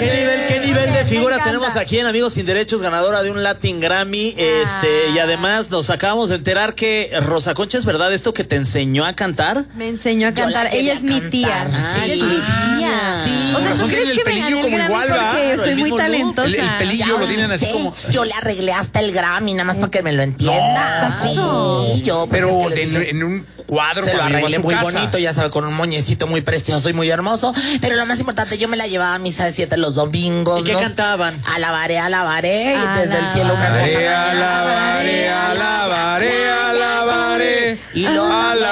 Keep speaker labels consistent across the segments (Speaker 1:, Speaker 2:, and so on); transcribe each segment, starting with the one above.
Speaker 1: ¿Qué nivel de figura
Speaker 2: encanta.
Speaker 1: tenemos aquí en Amigos Sin Derechos, ganadora de un Latin Grammy? Y además nos acabamos de enterar que Rosa Concha, ¿es verdad esto que te enseñó a cantar?
Speaker 2: Me enseñó a
Speaker 3: Yo la
Speaker 2: cantar.
Speaker 3: quería
Speaker 2: Ella es mi tía.
Speaker 3: cantar, sí.
Speaker 2: Ella es mi tía.
Speaker 3: Sí.
Speaker 2: O sea, ¿tú
Speaker 4: Razón,
Speaker 2: crees
Speaker 4: tiene el
Speaker 2: que me gané
Speaker 4: pelillo
Speaker 2: el
Speaker 4: como
Speaker 2: Grammy
Speaker 4: igual, ¿verdad?
Speaker 2: porque
Speaker 1: Claro,
Speaker 2: soy
Speaker 1: el
Speaker 2: muy
Speaker 1: mismo look.
Speaker 2: talentosa?
Speaker 4: El pelillo lo tienen así
Speaker 3: sé,
Speaker 4: como...
Speaker 3: Yo le arreglé hasta el Grammy, nada más para que me lo entienda. Sí, yo. pues,
Speaker 4: Pero
Speaker 3: es que le dije,
Speaker 4: en un cuadro
Speaker 3: se lo
Speaker 4: cuando llegó a
Speaker 3: arreglé
Speaker 4: su
Speaker 3: muy
Speaker 4: casa.
Speaker 3: bonito, ya sabe, con un moñecito muy precioso y muy hermoso. Pero lo más importante, yo me la llevaba a misa de 7 los domingos.
Speaker 1: ¿Y qué cantaban?
Speaker 3: Alabaré, alabaré. Y desde el cielo una
Speaker 4: Alabaré,
Speaker 3: hermosa
Speaker 4: alabaré, alabaré, alabaré.
Speaker 3: Y lo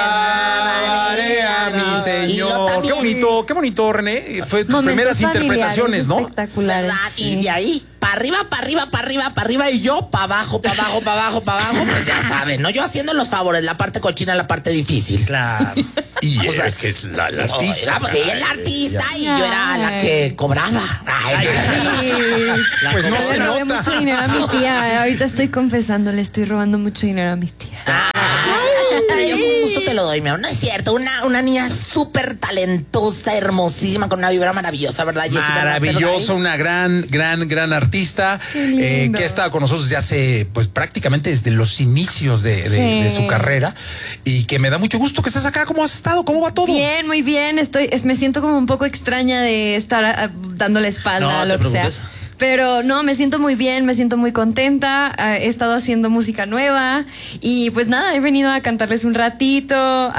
Speaker 4: alabaré a mi
Speaker 3: Y lo
Speaker 4: Señor.
Speaker 3: también-
Speaker 4: Qué bonito, René. Fue tus
Speaker 2: Momentos
Speaker 4: primeras
Speaker 2: familiares
Speaker 4: interpretaciones, ¿no?
Speaker 2: espectaculares.
Speaker 3: ¿Verdad?
Speaker 2: Sí.
Speaker 3: Y de ahí, para arriba, para arriba, para arriba, para arriba, y yo para abajo, para abajo, para abajo, para abajo, pues ya saben, ¿no? Yo haciendo los favores, la parte cochina, la parte difícil.
Speaker 1: Claro.
Speaker 4: Y es que es la artista.
Speaker 3: Oiga, pues ella es la artista y yo era la que cobraba. Ay,
Speaker 2: Sí.
Speaker 4: Pues no
Speaker 2: Le
Speaker 4: se
Speaker 2: robé
Speaker 4: nota.
Speaker 2: mucho dinero a mi tía. Ahorita estoy confesando, le estoy robando mucho dinero a mi tía.
Speaker 3: Pero yo con gusto te lo doy, mi amor. No es cierto, una niña súper talentosa, hermosísima, con una vibra maravillosa, ¿verdad, Jessy?
Speaker 4: Maravillosa, una gran artista
Speaker 2: lindo.
Speaker 4: que ha estado con nosotros desde hace, pues prácticamente desde los inicios de
Speaker 2: Sí.
Speaker 4: su carrera y que me da mucho gusto que estés acá. ¿Cómo has estado? ¿Cómo va todo?
Speaker 2: Bien, muy bien. Me siento como un poco extraña de estar dándole espalda
Speaker 1: No
Speaker 2: a lo
Speaker 1: te
Speaker 2: que sea.
Speaker 1: preocupes.
Speaker 2: Pero no, me siento muy bien, me siento muy contenta. He estado haciendo música nueva y pues nada, he venido a cantarles un ratito,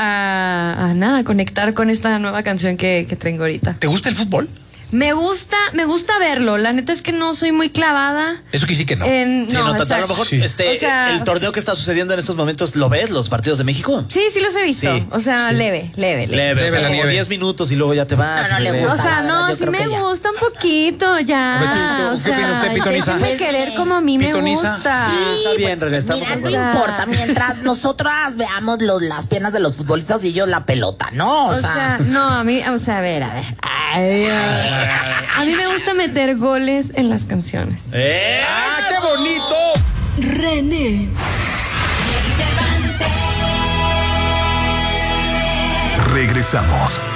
Speaker 2: a nada, conectar con esta nueva canción que tengo ahorita.
Speaker 4: ¿Te gusta el fútbol?
Speaker 2: Me gusta verlo. La neta es que no soy muy clavada.
Speaker 4: Eso que sí que no.
Speaker 1: Sí, no tanto. A lo mejor
Speaker 4: Sí.
Speaker 2: O sea-
Speaker 1: el torneo que está sucediendo en estos momentos, ¿lo ves? ¿Los partidos de México?
Speaker 2: Sí, sí los he visto.
Speaker 1: Sí,
Speaker 2: O sea, leve.
Speaker 1: Leve, o sea,
Speaker 4: la
Speaker 1: como
Speaker 4: nieve.
Speaker 1: 10 minutos y luego ya te vas.
Speaker 3: No, no
Speaker 1: y
Speaker 3: le
Speaker 1: regresas.
Speaker 3: gusta.
Speaker 2: O sea,
Speaker 3: la verdad,
Speaker 2: no,
Speaker 3: yo
Speaker 2: sí
Speaker 3: creo
Speaker 2: me
Speaker 3: que ya.
Speaker 2: gusta un poquito ya.
Speaker 4: A ver, ¿tú
Speaker 2: O
Speaker 4: qué opina usted,
Speaker 2: sea,
Speaker 4: Pitonisa?
Speaker 2: déjenme querer como a mí me
Speaker 4: Pitonisa.
Speaker 2: gusta.
Speaker 1: Está bien, René, estamos
Speaker 3: Mira,
Speaker 1: de
Speaker 3: no
Speaker 1: acuerdo.
Speaker 3: importa, mientras nosotras veamos las piernas de los futbolistas y ellos la pelota, ¿no?
Speaker 2: O sea, no, a mí, o sea, a ver. Ay, a mí me gusta meter goles en las canciones.
Speaker 4: ¡Ah, qué bonito!
Speaker 5: René.
Speaker 6: Regresamos.